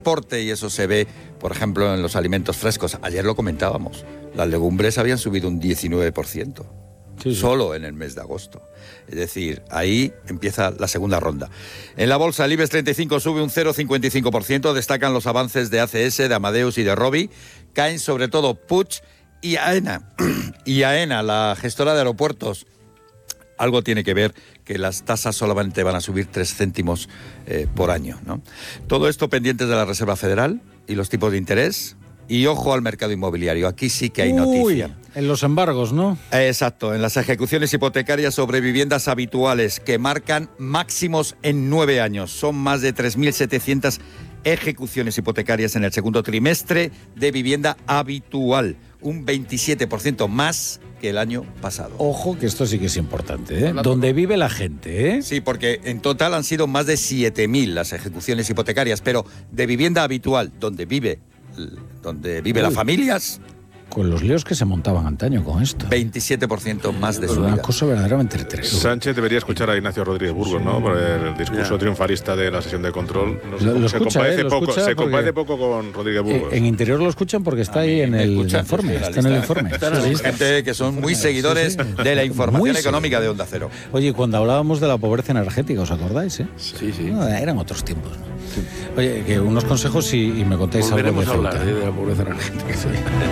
transporte, y eso se ve, por ejemplo, en los alimentos frescos. Ayer lo comentábamos, las legumbres habían subido un 19%, solo en el mes de agosto. Es decir, ahí empieza la segunda ronda. En la bolsa, el IBEX 35 sube un 0,55%, destacan los avances de ACS, de Amadeus y de Robi, caen sobre todo Puig y AENA. Y AENA, la gestora de aeropuertos, algo tiene que ver que las tasas solamente van a subir 3 céntimos por año, ¿no? Todo esto pendientes de la Reserva Federal y los tipos de interés. Y ojo al mercado inmobiliario, aquí sí que hay noticia. En los embargos, ¿no? Exacto, en las ejecuciones hipotecarias sobre viviendas habituales que marcan máximos en 9 años. Son más de 3.700 ejecuciones hipotecarias en el segundo trimestre de vivienda habitual, un 27% más que el año pasado. Ojo, que esto sí que es importante, ¿eh? Donde vive la gente, ¿eh? Sí, porque en total han sido más de 7.000 las ejecuciones hipotecarias, pero de vivienda habitual, donde vive las familias, con los líos que se montaban antaño con esto. 27% más de subida. Una cosa verdaderamente interesante. Sánchez debería escuchar a Ignacio Rodríguez Burgos, ¿no? Por el discurso triunfalista de la sesión de control. Se compadece poco con Rodríguez Burgos. En Interior lo escuchan porque está ahí en el informe. Está en el informe. Gente que son muy seguidores de la información económica de Onda Cero. Oye, cuando hablábamos de la pobreza energética, ¿os acordáis? Sí. No, eran otros tiempos, ¿no? Sí. Oye, que unos consejos y me contáis algo de hablar de la pobreza energética. Sí.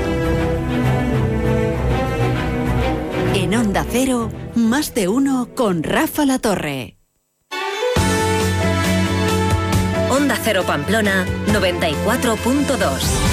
En Onda Cero, Más de Uno con Rafa Latorre. Onda Cero Pamplona 94.2.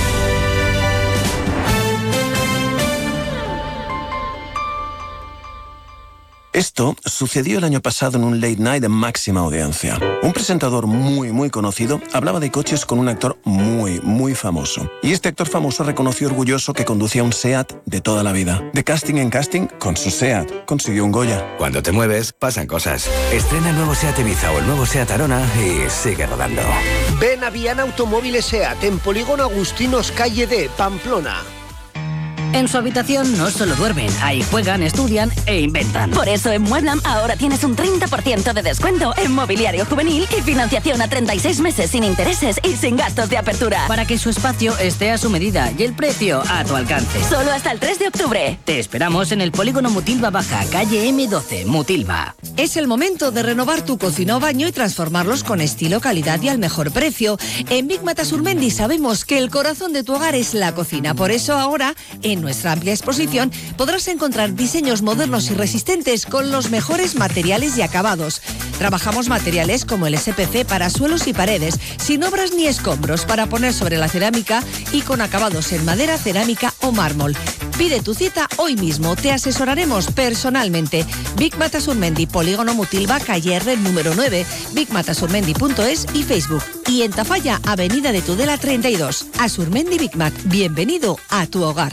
Esto sucedió el año pasado en un late night de máxima audiencia. Un presentador muy conocido hablaba de coches con un actor muy famoso. Y este actor famoso reconoció orgulloso que conducía un SEAT de toda la vida. De casting en casting, con su SEAT consiguió un Goya. Cuando te mueves, pasan cosas. Estrena el nuevo SEAT Ibiza o el nuevo SEAT Arona y sigue rodando. Ven a Viana Automóviles SEAT en Polígono Agustinos, calle D, Pamplona. En su habitación no solo duermen, ahí juegan, estudian e inventan. Por eso en Mueblam ahora tienes un 30% de descuento en mobiliario juvenil y financiación a 36 meses sin intereses y sin gastos de apertura. Para que su espacio esté a su medida y el precio a tu alcance. Solo hasta el 3 de octubre. Te esperamos en el Polígono Mutilva Baja, calle M12, Mutilva. Es el momento de renovar tu cocina o baño y transformarlos con estilo, calidad y al mejor precio. En Big Mata Surmendi sabemos que el corazón de tu hogar es la cocina. Por eso ahora, en nuestra amplia exposición, podrás encontrar diseños modernos y resistentes con los mejores materiales y acabados. Trabajamos materiales como el SPC para suelos y paredes, sin obras ni escombros, para poner sobre la cerámica y con acabados en madera, cerámica o mármol. Pide tu cita hoy mismo, te asesoraremos personalmente. Big Mata Surmendi, Polígono Mutilva, calle R número 9, bigmatasurmendi.es y Facebook. Y en Tafalla, Avenida de Tudela 32. Asurmendi Big Mac, bienvenido a tu hogar.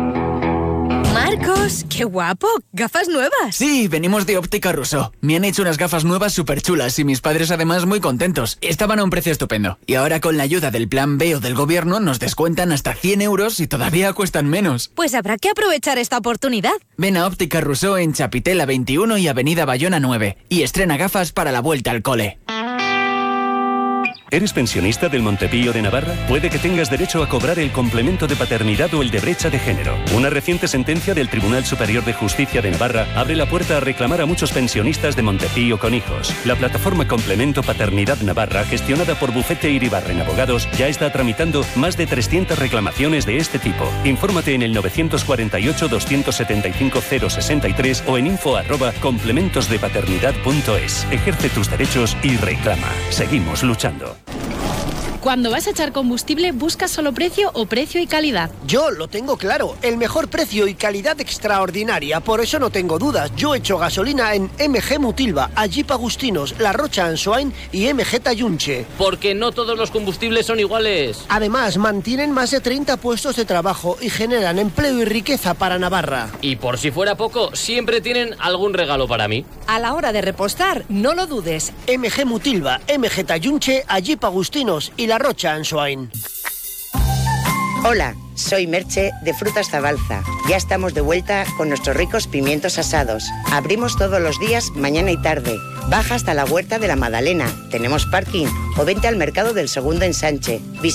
Marcos, qué guapo, gafas nuevas. Sí, venimos de Óptica Rousseau. Me han hecho unas gafas nuevas súper chulas y mis padres además muy contentos. Estaban a un precio estupendo. Y ahora con la ayuda del Plan B o del gobierno nos descuentan hasta 100 euros y todavía cuestan menos. Pues habrá que aprovechar esta oportunidad. Ven a Óptica Rousseau en Chapitela 21 y Avenida Bayona 9 y estrena gafas para la vuelta al cole. ¿Eres pensionista del Montepío de Navarra? Puede que tengas derecho a cobrar el complemento de paternidad o el de brecha de género. Una reciente sentencia del Tribunal Superior de Justicia de Navarra abre la puerta a reclamar a muchos pensionistas de Montepío con hijos. La plataforma Complemento Paternidad Navarra, gestionada por Bufete Iribarren Abogados, ya está tramitando más de 300 reclamaciones de este tipo. Infórmate en el 948-275-063 o en info@complementosdepaternidad.es. Ejerce tus derechos y reclama. Seguimos luchando. Cuando vas a echar combustible, ¿buscas solo precio o precio y calidad? Yo lo tengo claro, el mejor precio y calidad extraordinaria, por eso no tengo dudas. Yo echo gasolina en MG Mutilva, Jeep Agustinos, La Rocha Ansoain y MG Tayunche. Porque no todos los combustibles son iguales. Además, mantienen más de 30 puestos de trabajo y generan empleo y riqueza para Navarra. Y por si fuera poco, siempre tienen algún regalo para mí. A la hora de repostar, no lo dudes. MG Mutilva, MG Tayunche, Jeep Agustinos y La Rocha Ansoain. Hola, soy Merche de Frutas Zabalza. Ya estamos de vuelta con nuestros ricos pimientos asados. Abrimos todos los días, mañana y tarde. Baja hasta la Huerta de la Madalena. Tenemos parking. O vente al Mercado del Segundo Ensanche.